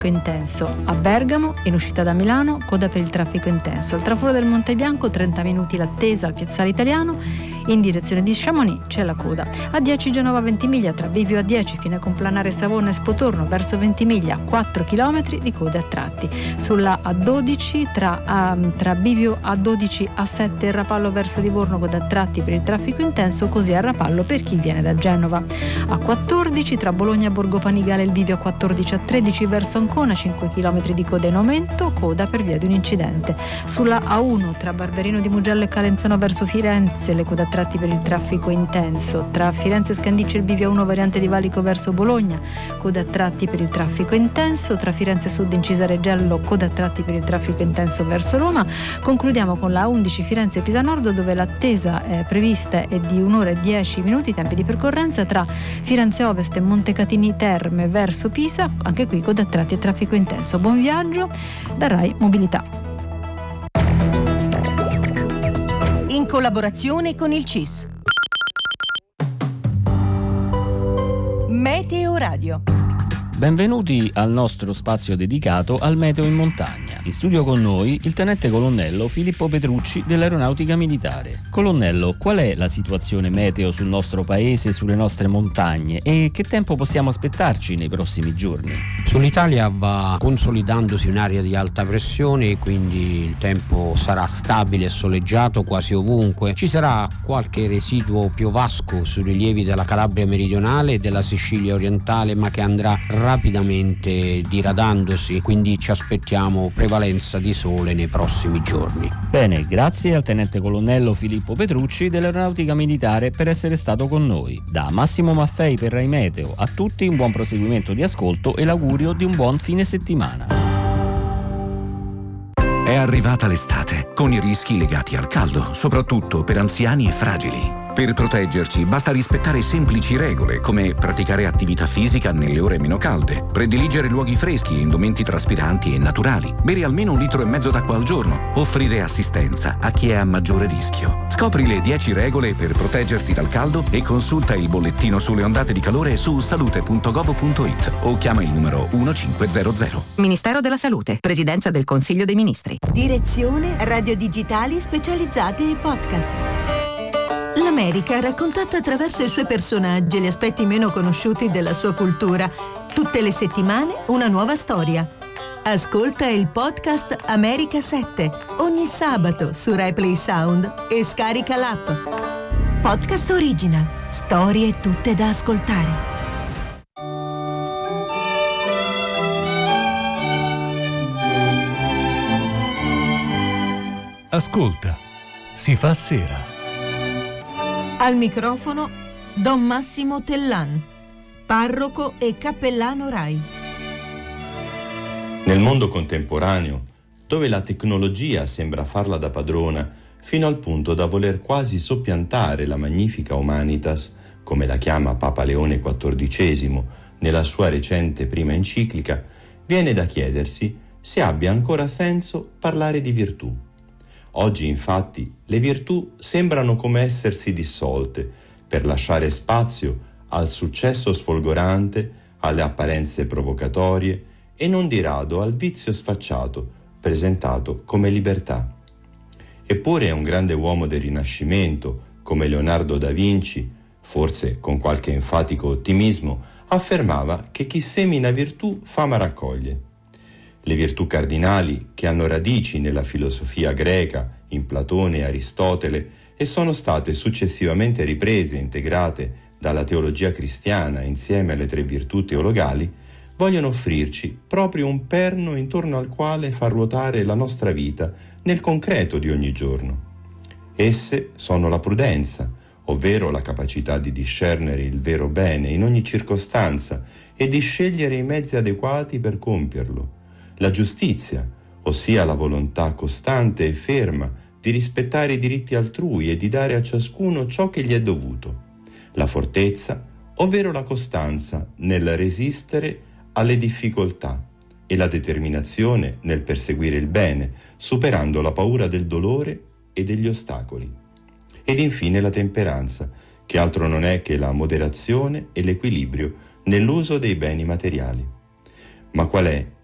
intenso. A Bergamo, in uscita da Milano, coda per il traffico intenso. Al traforo del Monte Bianco 30 minuti l'attesa al piazzale Italiano. In direzione di Chamonix c'è la coda. A10 Genova Ventimiglia, tra Bivio A10 fine Complanare Savona e Spotorno verso Ventimiglia 4 km di code a tratti. Sulla A12 tra Bivio A12 A7 e Rapallo verso Livorno coda a tratti per il traffico intenso, così a Rapallo per chi viene da Genova. A14 tra Bologna Borgo Panigale e il Bivio A14 A13 verso Ancona 5 km di coda in aumento, coda per via di un incidente. Sulla A1 tra Barberino di Mugello e Calenzano verso Firenze le code a tratti per il traffico intenso. Tra Firenze Scandicci e il Bivio 1 variante di Valico verso Bologna, coda a tratti per il traffico intenso. Tra Firenze Sud in Cisareggello, coda a tratti per il traffico intenso verso Roma. Concludiamo con la A11 Firenze Pisa Nord, dove l'attesa prevista è di 1 ora e 10 minuti. Tempi di percorrenza tra Firenze Ovest e Montecatini Terme verso Pisa, anche qui coda a tratti e traffico intenso. Buon viaggio da Rai Mobilità. In collaborazione con il CIS. Meteo Radio. Benvenuti al nostro spazio dedicato al meteo in montagna. In studio con noi il tenente colonnello Filippo Petrucci dell'Aeronautica Militare. Colonnello, qual è la situazione meteo sul nostro paese e sulle nostre montagne e che tempo possiamo aspettarci nei prossimi giorni? Sull'Italia va consolidandosi un'area di alta pressione, quindi il tempo sarà stabile e soleggiato quasi ovunque. Ci sarà qualche residuo piovasco sui rilievi della Calabria meridionale e della Sicilia orientale, ma che andrà rapidamente diradandosi, quindi ci aspettiamo prevalenza di sole nei prossimi giorni. Bene, grazie al tenente colonnello Filippo Petrucci dell'Aeronautica Militare per essere stato con noi. Da Massimo Maffei per Rai Meteo, a tutti un buon proseguimento di ascolto e l'augurio di un buon fine settimana. È arrivata l'estate, con i rischi legati al caldo, soprattutto per anziani e fragili. Per proteggerci basta rispettare semplici regole come praticare attività fisica nelle ore meno calde, prediligere luoghi freschi e indumenti traspiranti e naturali, bere almeno 1,5 litri d'acqua al giorno, offrire assistenza a chi è a maggiore rischio. Scopri le 10 regole per proteggerti dal caldo e consulta il bollettino sulle ondate di calore su salute.gov.it o chiama il numero 1500. Ministero della Salute, Presidenza del Consiglio dei Ministri. Direzione Radio Digitali Specializzate e Podcast. L'America raccontata attraverso i suoi personaggi e gli aspetti meno conosciuti della sua cultura. Tutte le settimane una nuova storia. Ascolta il podcast America 7 ogni sabato su RaiPlay Sound e scarica l'app. Podcast Original. Storie tutte da ascoltare. Ascolta, si fa sera. Al microfono Don Massimo Tellan, parroco e cappellano Rai. Nel mondo contemporaneo, dove la tecnologia sembra farla da padrona fino al punto da voler quasi soppiantare la magnifica humanitas, come la chiama Papa Leone XIV nella sua recente prima enciclica, viene da chiedersi se abbia ancora senso parlare di virtù. Oggi, infatti, le virtù sembrano come essersi dissolte per lasciare spazio al successo sfolgorante, alle apparenze provocatorie e non di rado al vizio sfacciato, presentato come libertà. Eppure un grande uomo del Rinascimento, come Leonardo da Vinci, forse con qualche enfatico ottimismo, affermava che chi semina virtù fama raccoglie. Le virtù cardinali, che hanno radici nella filosofia greca, in Platone e Aristotele, e sono state successivamente riprese e integrate dalla teologia cristiana insieme alle 3 virtù teologali, vogliono offrirci proprio un perno intorno al quale far ruotare la nostra vita nel concreto di ogni giorno. Esse sono la prudenza, ovvero la capacità di discernere il vero bene in ogni circostanza e di scegliere i mezzi adeguati per compierlo. La giustizia, ossia la volontà costante e ferma di rispettare i diritti altrui e di dare a ciascuno ciò che gli è dovuto. La fortezza, ovvero la costanza nel resistere alle difficoltà e la determinazione nel perseguire il bene, superando la paura del dolore e degli ostacoli. Ed infine la temperanza, che altro non è che la moderazione e l'equilibrio nell'uso dei beni materiali. Ma qual è